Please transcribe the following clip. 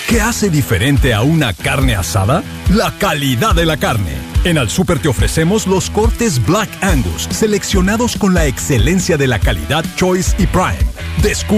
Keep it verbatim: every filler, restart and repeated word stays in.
¿Qué hace diferente a una carne asada? La calidad de la carne. En Al Súper te ofrecemos los cortes Black Angus, seleccionados con la excelencia de la calidad Choice y Prime. Descubre